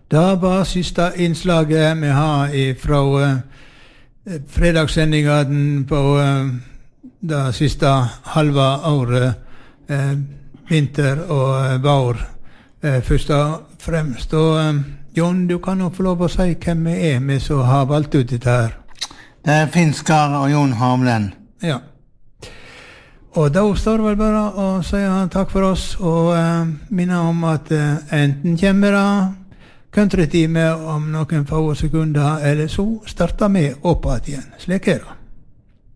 Det var siste innslaget vi har fra fredagssendingen på det siste halve året, vinter og vår, først og fremst. Og John, du kan nok få lov å si hvem vi som har valgt ut dette her. Det Finn Skar og Jon Hamlen. Ja. Og da står det vel bare å si takk for oss, og minne om at enten kommer det countrytime om noen få sekunder, eller så starter vi opp igjen. Slik det.